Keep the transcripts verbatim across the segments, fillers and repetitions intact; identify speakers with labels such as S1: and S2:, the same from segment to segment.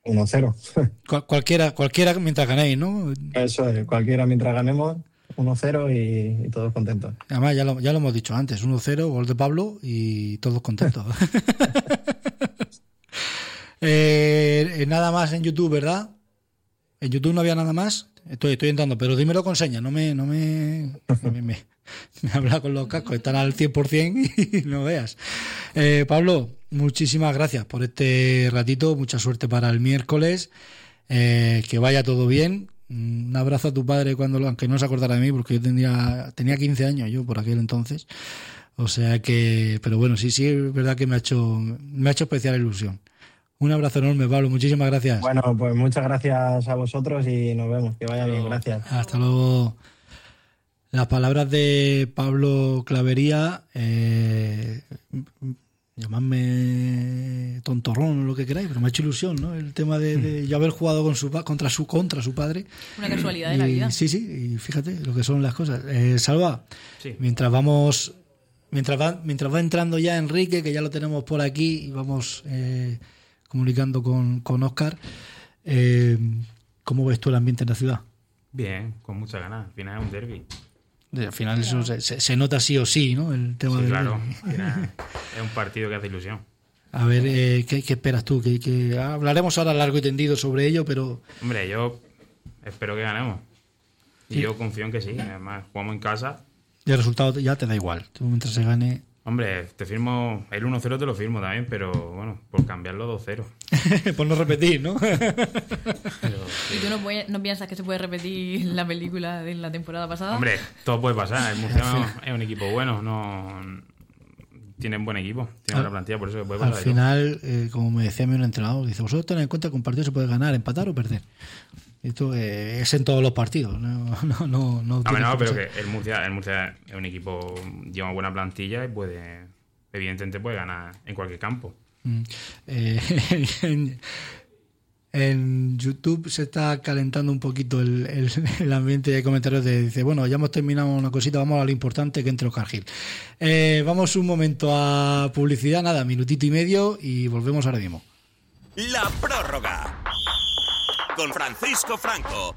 S1: uno cero.
S2: Cual, cualquiera, cualquiera mientras ganéis, ¿no?
S1: Eso es, cualquiera mientras ganemos, uno cero y, y todos contentos.
S2: Además, ya lo, ya lo hemos dicho antes, uno cero, gol de Pablo y todos contentos. eh, nada más en YouTube, ¿verdad? En YouTube no había nada más. Estoy, estoy entrando, pero dímelo con señas, no me, no me, me, me, me habla con los cascos, están al cien por ciento y no veas. Eh, Pablo, muchísimas gracias por este ratito, mucha suerte para el miércoles, eh, que vaya todo bien. Un abrazo a tu padre cuando lo, aunque no se acordara de mí, porque yo tenía, tenía quince años yo por aquel entonces. O sea que, pero bueno, sí, sí, es verdad que me ha hecho, me ha hecho especial ilusión. Un abrazo enorme, Pablo, muchísimas gracias.
S1: Bueno, pues muchas gracias a vosotros y nos vemos, que vaya bien, gracias.
S2: Hasta luego. Las palabras de Pablo Clavería, eh, llamadme tontorrón o lo que queráis, pero me ha hecho ilusión, ¿no? El tema de, de yo haber jugado con su, contra su contra su padre.
S3: Una casualidad
S2: y,
S3: de la vida.
S2: Sí, sí, y fíjate lo que son las cosas. Eh, Salva,
S4: sí.
S2: mientras vamos, mientras va, mientras va entrando ya Enrique, que ya lo tenemos por aquí, y vamos eh, comunicando con, con Óscar, eh, ¿cómo ves tú el ambiente en la ciudad?
S4: Bien, con muchas ganas. Al final es un derbi.
S2: Al final eso se, se, se nota sí o sí, ¿no? El tema
S4: sí,
S2: del
S4: claro. Final, es un partido que hace ilusión.
S2: A ver, eh, ¿qué, ¿qué esperas tú? Que, que hablaremos ahora largo y tendido sobre ello, pero...
S4: Hombre, yo espero que ganemos. Y sí. Yo confío en que sí. Además, jugamos en casa.
S2: Y el resultado ya te da igual. Tú mientras se gane...
S4: Hombre, te firmo... El uno cero te lo firmo también, pero bueno, por cambiarlo dos cero.
S2: Por no repetir, ¿no?
S4: Pero,
S3: ¿Y tú no, puede, no piensas que se puede repetir la película de la temporada pasada?
S4: Hombre, todo puede pasar. El Murcia es un equipo bueno, no... Tienen buen equipo, tienen una plantilla, por eso que puede pasar.
S2: Al final, eh, como me decía mi un entrenador, dice, vosotros tened en cuenta que un partido se puede ganar, empatar o perder. Esto eh, es en todos los partidos. No, no, no, no,
S4: a ver, no pero que el Murcia, el Murcia es un equipo, lleva una buena plantilla y puede, evidentemente puede ganar en cualquier campo.
S2: Mm. Eh, en, en YouTube se está calentando un poquito el, el, el ambiente de comentarios de, dice, bueno, ya hemos terminado una cosita, vamos a lo importante, que entre Óscar Gil. Eh, vamos un momento a publicidad, nada, minutito y medio y volvemos ahora mismo.
S5: La prórroga con Francisco Franco.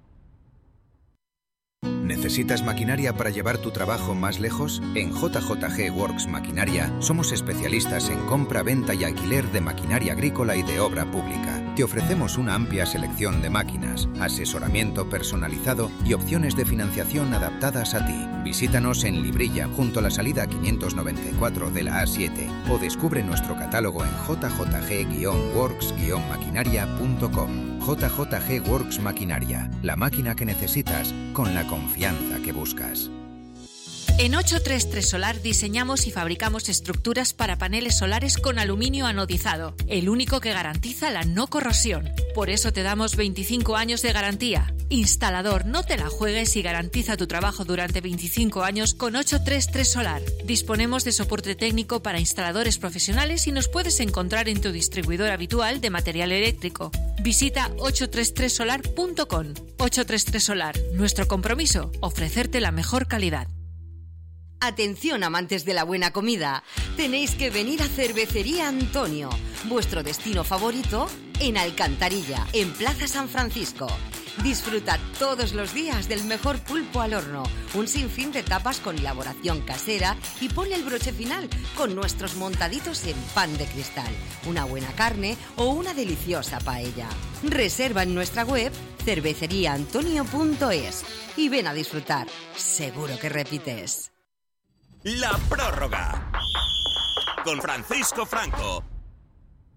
S5: ¿Necesitas maquinaria para llevar tu trabajo más lejos? En J J G Works Maquinaria somos especialistas en compra, venta y alquiler de maquinaria agrícola y de obra pública. Te ofrecemos una amplia selección de máquinas, asesoramiento personalizado y opciones de financiación adaptadas a ti. Visítanos en Librilla, junto a la salida quinientos noventa y cuatro de la A siete, o descubre nuestro catálogo en j j g works maquinaria punto com. J J G Works Maquinaria, la máquina que necesitas con la confianza que buscas.
S6: En ochocientos treinta y tres Solar diseñamos y fabricamos estructuras para paneles solares con aluminio anodizado, el único que garantiza la no corrosión. Por eso te damos veinticinco años de garantía. Instalador, no te la juegues y garantiza tu trabajo durante veinticinco años con ochocientos treinta y tres Solar. Disponemos de soporte técnico para instaladores profesionales y nos puedes encontrar en tu distribuidor habitual de material eléctrico. Visita ochocientos treinta y tres solar punto com. ochocientos treinta y tres Solar. Nuestro compromiso, ofrecerte la mejor calidad.
S7: Atención, amantes de la buena comida, tenéis que venir a Cervecería Antonio, vuestro destino favorito en Alcantarilla, en Plaza San Francisco. Disfruta todos los días del mejor pulpo al horno, un sinfín de tapas con elaboración casera y ponle el broche final con nuestros montaditos en pan de cristal, una buena carne o una deliciosa paella. Reserva en nuestra web cervecería antonio punto es y ven a disfrutar. Seguro que repites.
S5: La prórroga con Francisco Franco.